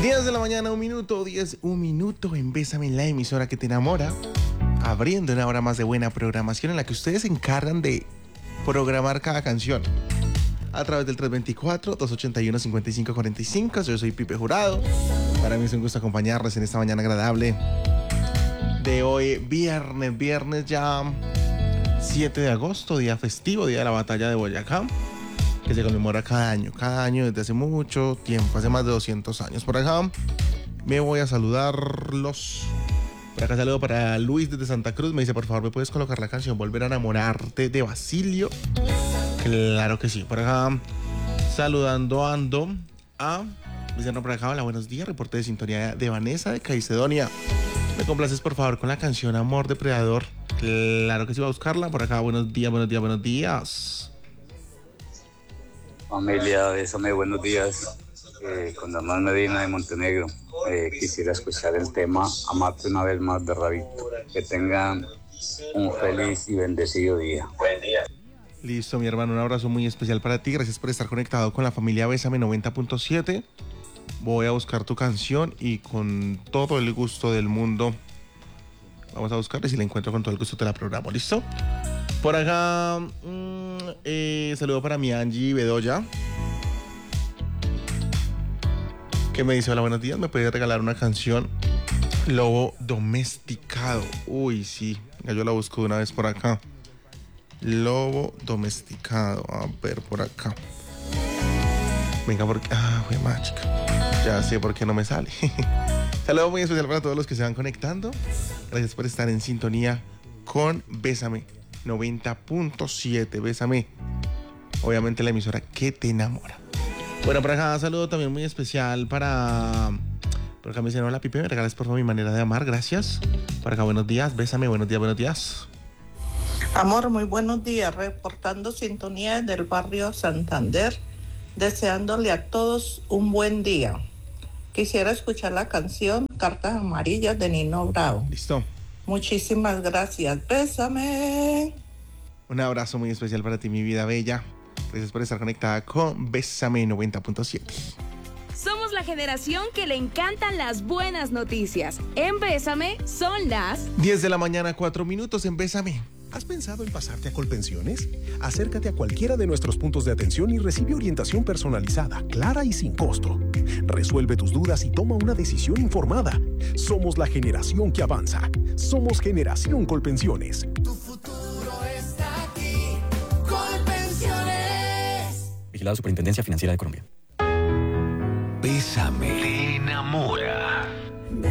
10 de la mañana, 1 minuto en Bésame, la emisora que te enamora. Abriendo una hora más de buena programación en la que ustedes se encargan de programar cada canción. A través del 324-281-5545. Yo soy Pipe Jurado. Para mí es un gusto acompañarles en esta mañana agradable de hoy, viernes ya 7 de agosto, día festivo, día de la batalla de Boyacá, que se conmemora cada año desde hace mucho tiempo, hace más de 200 años. Por acá me voy a saludarlos. Por acá saludo para Luis desde Santa Cruz. Me dice, por favor, ¿me puedes colocar la canción Volver a enamorarte de Basilio? Claro que sí. Por acá saludando ando a... Diciendo por acá, hola, buenos días. Reporte de sintonía de Vanessa de Caicedonia. ¿Me complaces, por favor, con la canción Amor Depredador? Claro que sí, voy a buscarla. Por acá, buenos días. Familia, bésame, buenos días. Con Damián Medina de Montenegro. Quisiera escuchar el tema Amarte una vez más de Rabito. Que tengan un feliz y bendecido día. Buen día. Listo, mi hermano, un abrazo muy especial para ti. Gracias por estar conectado con la familia Bésame 90.7. Voy a buscar tu canción y con todo el gusto del mundo vamos a buscarla y si la encuentro con todo el gusto te la programo. ¿Listo? Por acá saludo para mi Angie Bedoya, que me dice, hola, buenos días, ¿me puedes regalar una canción? Lobo Domesticado. Uy, sí, yo la busco de una vez por acá. Lobo Domesticado. A ver, por acá. Venga, porque... fue mágica. Ya sé por qué no me sale. Saludo muy especial para todos los que se van conectando. Gracias por estar en sintonía con Bésame 90.7. Bésame, obviamente la emisora que te enamora. Bueno, por acá saludo también muy especial para... Por acá me dicen, hola Pipe, me regalas por favor mi manera de amar, gracias. Por acá, buenos días, Bésame, buenos días. Amor, muy buenos días, reportando sintonía del barrio Santander, deseándole a todos un buen día. Quisiera escuchar la canción Cartas Amarillas de Nino Bravo. Listo. Muchísimas gracias, bésame. Un abrazo muy especial para ti, mi vida bella. Gracias por estar conectada con Bésame 90.7. Somos la generación que le encantan las buenas noticias. En Bésame son las 10 de la mañana, 4 minutos en Bésame. ¿Has pensado en pasarte a Colpensiones? Acércate a cualquiera de nuestros puntos de atención y recibe orientación personalizada, clara y sin costo. Resuelve tus dudas y toma una decisión informada. Somos la generación que avanza. Somos Generación Colpensiones. Tu futuro está aquí. Colpensiones. Vigilado Superintendencia Financiera de Colombia. Bésame. Te enamora.